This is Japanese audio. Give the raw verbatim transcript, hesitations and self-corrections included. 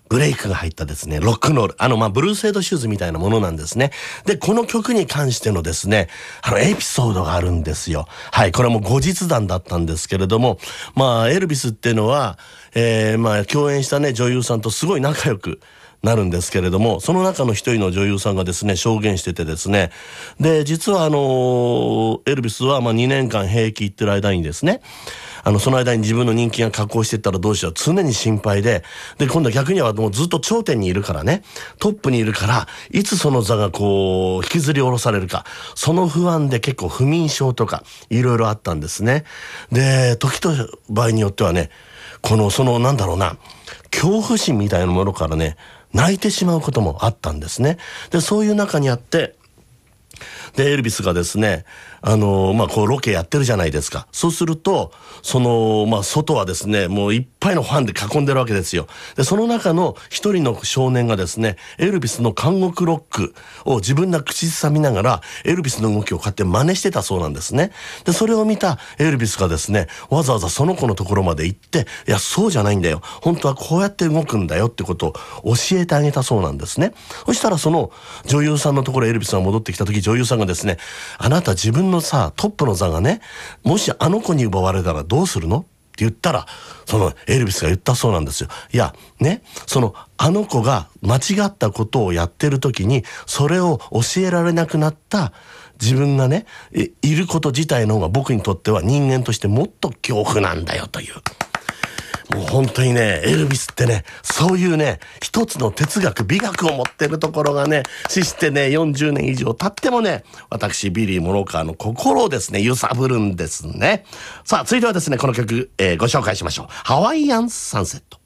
ブレイクが入ったですね、ロックンロール。あの、まあ、ブルースエイドシューズみたいなものなんですね。で、この曲に関してのですね、あの、エピソードがあるんですよ。はい、これも後日談だったんですけれども、まあ、エルビスっていうのは、えー、まあ、共演したね、女優さんとすごい仲良くなるんですけれども、その中の一人の女優さんがですね、証言しててですね、で、実はあの、エルビスは、まあ、にねんかん兵役行ってる間にですね、あの、その間に自分の人気が下降していったらどうしよう。常に心配で。で、今度は逆にはもうずっと頂点にいるからね。トップにいるから、いつその座がこう、引きずり下ろされるか。その不安で結構不眠症とか、いろいろあったんですね。で、時と場合によってはね、この、その、なんだろうな、恐怖心みたいなものからね、泣いてしまうこともあったんですね。で、そういう中にあって、で、エルビスがですね、あのー、まあ、こう、ロケやってるじゃないですか。そうすると、その、まあ、外はですね、もういっぱいのファンで囲んでるわけですよ。で、その中の一人の少年がですね、エルビスの監獄ロックを自分が口ずさみながら、エルビスの動きをこうやって真似してたそうなんですね。で、それを見たエルビスがですね、わざわざその子のところまで行って、いや、そうじゃないんだよ。本当はこうやって動くんだよってことを教えてあげたそうなんですね。そしたらその女優さんのところエルビスが戻ってきた時、女優さんがですね、あなた自分のさ、トップの座がね、もしあの子に奪われたらどうするのって言ったら、そのエルビスが言ったそうなんですよ。いや、ね、そのあの子が間違ったことをやってる時に、それを教えられなくなった自分がね、いること自体の方が僕にとっては人間としてもっと恐怖なんだよという。もう本当にね、エルビスってね、そういうね、一つの哲学、美学を持ってるところがね、死してね、よんじゅうねん以上経ってもね、私、ビリー・モロカーの心をですね、揺さぶるんですね。さあ、続いてはですね、この曲、えー、ご紹介しましょう。ハワイアン・サンセット。